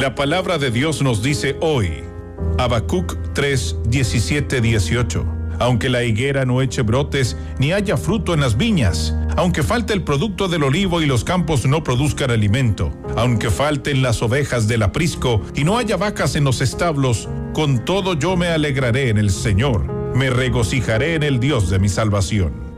La palabra de Dios nos dice hoy, Habacuc 3, 17, 18. Aunque la higuera no eche brotes, ni haya fruto en las viñas, aunque falte el producto del olivo y los campos no produzcan alimento, aunque falten las ovejas del aprisco y no haya vacas en los establos, con todo yo me alegraré en el Señor, me regocijaré en el Dios de mi salvación.